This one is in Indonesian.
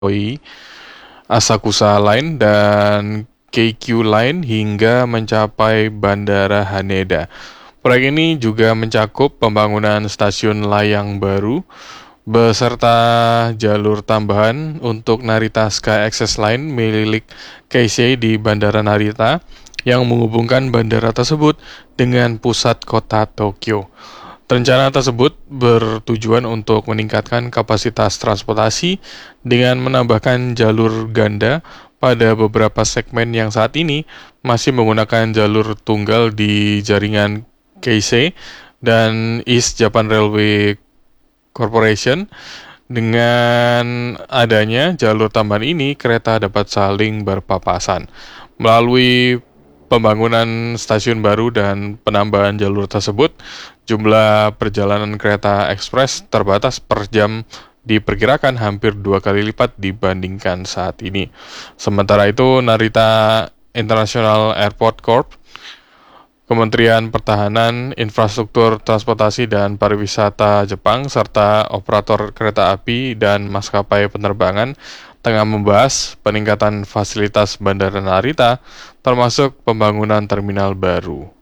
Asakusa Line dan Keikyu Line hingga mencapai Bandara Haneda. Proyek ini juga mencakup pembangunan stasiun layang baru beserta jalur tambahan untuk Narita Sky Access Line milik Keisei di Bandara Narita yang menghubungkan bandara tersebut dengan pusat kota Tokyo. Rencana tersebut bertujuan untuk meningkatkan kapasitas transportasi dengan menambahkan jalur ganda pada beberapa segmen yang saat ini masih menggunakan jalur tunggal di jaringan Keisei dan East Japan Railway Corporation. Dengan adanya jalur tambahan ini, kereta dapat saling berpapasan. Melalui pembangunan stasiun baru dan penambahan jalur tersebut, jumlah perjalanan kereta ekspres terbatas per jam diperkirakan hampir 2 kali lipat dibandingkan saat ini. Sementara itu, Narita International Airport Corp, Kementerian Pertahanan, Infrastruktur Transportasi dan Pariwisata Jepang, serta operator kereta api dan maskapai penerbangan tengah membahas peningkatan fasilitas Bandara Narita, termasuk pembangunan terminal baru.